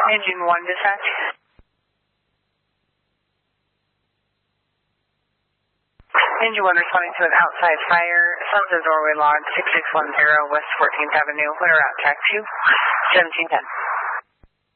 Engine 1 dispatch. Engine 1 responding to an outside fire. Sunset doorway log 6610 West 14th Avenue. Winter out track 2, 1710.